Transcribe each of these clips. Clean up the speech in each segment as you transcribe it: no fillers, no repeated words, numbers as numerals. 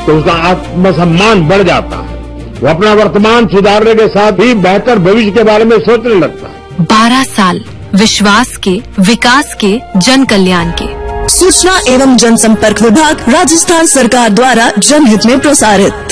तो उसका आत्मसम्मान बढ़ जाता है। वो अपना वर्तमान सुधारने के साथ ही बेहतर भविष्य के बारे में सोचने लगता है। 12 साल विश्वास के, विकास के, जन कल्याण के। सूचना एवं जनसंपर्क विभाग, राजस्थान सरकार द्वारा जनहित में प्रसारित।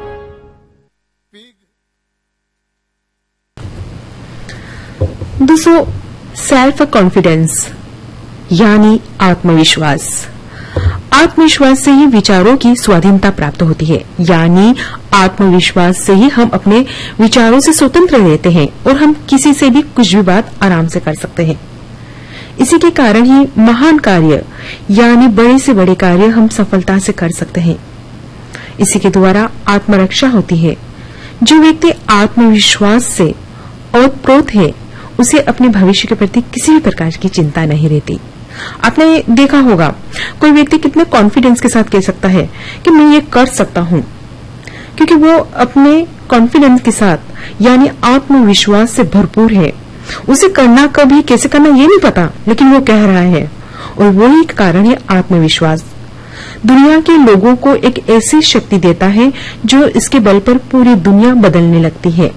दोस्तों, सेल्फ कॉन्फिडेंस यानी आत्मविश्वास। आत्मविश्वास से ही विचारों की स्वाधीनता प्राप्त होती है, यानी आत्मविश्वास से ही हम अपने विचारों से स्वतंत्र रहते हैं और हम किसी से भी कुछ भी बात आराम से कर सकते हैं। इसी के कारण ही महान कार्य यानी बड़े से बड़े कार्य हम सफलता से कर सकते हैं। इसी के द्वारा आत्मरक्षा होती है। जो व्यक्ति आत्मविश्वास से ओतप्रोत है, उसे अपने भविष्य के प्रति किसी भी प्रकार की चिंता नहीं रहती। आपने देखा होगा, कोई व्यक्ति कितने कॉन्फिडेंस के साथ कह सकता है कि मैं ये कर सकता हूं, क्योंकि वो अपने कॉन्फिडेंस के साथ यानी आत्मविश्वास से भरपूर है। उसे करना कभी कैसे करना ये नहीं पता, लेकिन वो कह रहा है, और वही कारण है आत्मविश्वास। दुनिया के लोगों को एक ऐसी शक्ति देता है जो इसके बल पर पूरी दुनिया बदलने लगती है।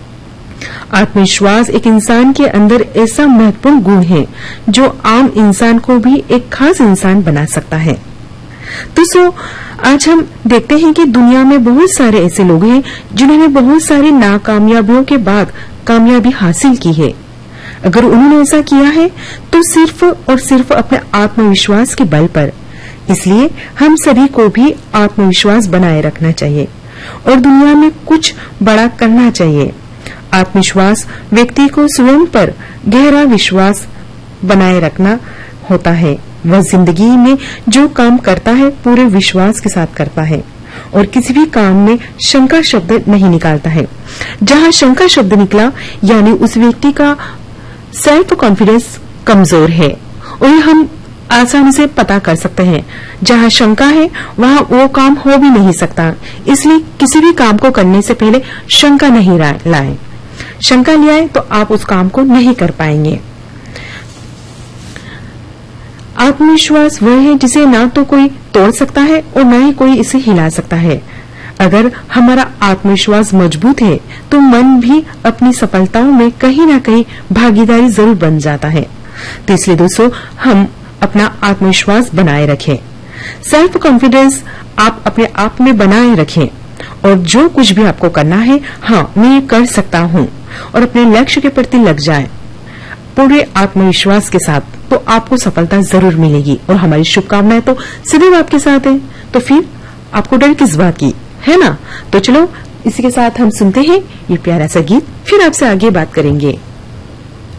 आत्मविश्वास एक इंसान के अंदर ऐसा महत्वपूर्ण गुण है जो आम इंसान को भी एक खास इंसान बना सकता है। दोस्तों, आज हम देखते हैं कि दुनिया में बहुत सारे ऐसे लोग हैं जिन्होंने बहुत सारी नाकामयाबियों के बाद कामयाबी हासिल की है। अगर उन्होंने ऐसा किया है तो सिर्फ और सिर्फ अपने आत्मविश्वास के बल पर। इसलिए हम सभी को भी आत्मविश्वास बनाए रखना चाहिए और दुनिया में कुछ बड़ा करना चाहिए। आत्मविश्वास व्यक्ति को स्वयं पर गहरा विश्वास बनाए रखना होता है। वह जिंदगी में जो काम करता है पूरे विश्वास के साथ करता है और किसी भी काम में शंका शब्द नहीं निकालता है। जहां शंका शब्द निकला यानी उस व्यक्ति का सेल्फ कॉन्फिडेंस कमजोर है, और ये हम आसानी से पता कर सकते हैं। जहां शंका है वहां वो काम हो भी नहीं सकता। इसलिए किसी भी काम को करने से पहले शंका नहीं लाएं। शंका ले आए तो आप उस काम को नहीं कर पाएंगे। आत्मविश्वास वह है जिसे ना तो कोई तोड़ सकता है और न ही कोई इसे हिला सकता है। अगर हमारा आत्मविश्वास मजबूत है तो मन भी अपनी सफलताओं में कहीं न कहीं भागीदारी जरूर बन जाता है। तो इसलिए दोस्तों, हम अपना आत्मविश्वास बनाए रखें। सेल्फ कॉन्फिडेंस आप अपने आप में बनाए रखें और जो कुछ भी आपको करना है, हाँ मैं ये कर सकता हूँ, और अपने लक्ष्य के प्रति लग जाए पूरे आत्मविश्वास के साथ, तो आपको सफलता जरूर मिलेगी। और हमारी शुभकामनाएं तो सदैव आपके साथ है, तो फिर आपको डर किस बात की, है ना। तो चलो, इसी के साथ हम सुनते हैं ये प्यारा सा गीत, फिर आपसे आगे बात करेंगे।